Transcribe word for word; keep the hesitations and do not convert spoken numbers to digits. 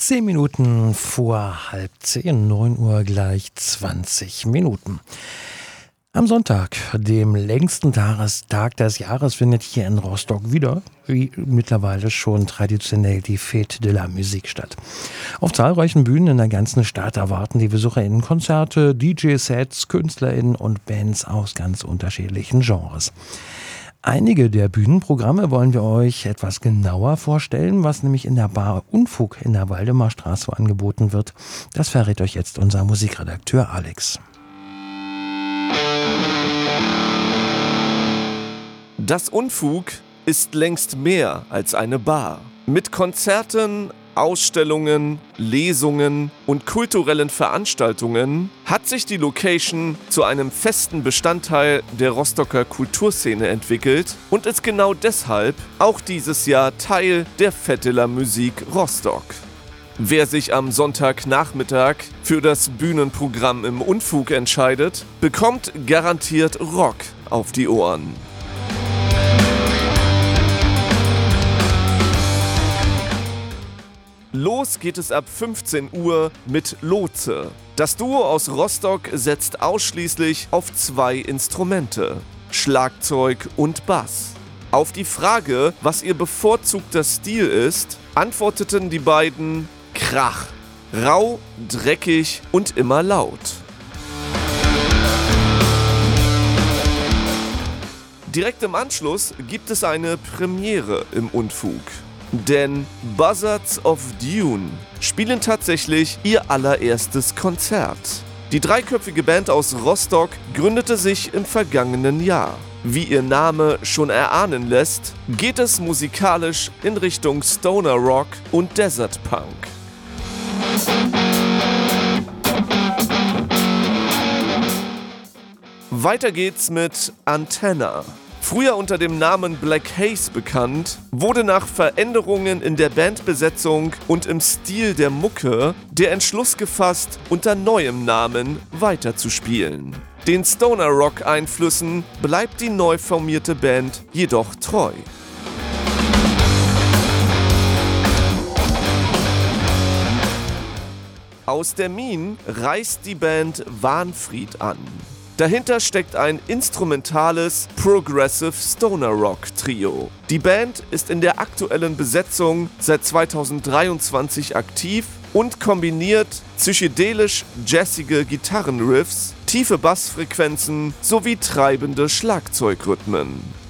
Zehn Minuten vor halb zehn, neun Uhr gleich zwanzig Minuten. Am Sonntag, dem längsten Tag des Jahres, findet hier in Rostock wieder, wie mittlerweile schon traditionell, die Fête de la Musique statt. Auf zahlreichen Bühnen in der ganzen Stadt erwarten die BesucherInnen Konzerte, D J-Sets, KünstlerInnen und Bands aus ganz unterschiedlichen Genres. Einige der Bühnenprogramme wollen wir euch etwas genauer vorstellen, was nämlich in der Bar Unfug in der Waldemarstraße angeboten wird. Das verrät euch jetzt unser Musikredakteur Alex. Das Unfug ist längst mehr als eine Bar. Mit Konzerten, Ausstellungen, Lesungen und kulturellen Veranstaltungen hat sich die Location zu einem festen Bestandteil der Rostocker Kulturszene entwickelt und ist genau deshalb auch dieses Jahr Teil der Fête de la Musique Rostock. Wer sich am Sonntagnachmittag für das Bühnenprogramm im Unfug entscheidet, bekommt garantiert Rock auf die Ohren. Los geht es ab fünfzehn Uhr mit Lotse. Das Duo aus Rostock setzt ausschließlich auf zwei Instrumente: Schlagzeug und Bass. Auf die Frage, was ihr bevorzugter Stil ist, antworteten die beiden: Krach, rau, dreckig und immer laut. Direkt im Anschluss gibt es eine Premiere im Unfug. Denn Buzzards of Dune spielen tatsächlich ihr allererstes Konzert. Die dreiköpfige Band aus Rostock gründete sich im vergangenen Jahr. Wie ihr Name schon erahnen lässt, geht es musikalisch in Richtung Stoner Rock und Desert Punk. Weiter geht's mit Antenna. Früher unter dem Namen Black Haze bekannt, wurde nach Veränderungen in der Bandbesetzung und im Stil der Mucke der Entschluss gefasst, unter neuem Namen weiterzuspielen. Den Stoner-Rock-Einflüssen bleibt die neu formierte Band jedoch treu. Aus der Mine reist die Band Wahnfried an. Dahinter steckt ein instrumentales Progressive Stoner Rock Trio. Die Band ist in der aktuellen Besetzung seit zweitausenddreiundzwanzig aktiv und kombiniert psychedelisch-jazzige Gitarrenriffs, tiefe Bassfrequenzen sowie treibende Schlagzeugrhythmen.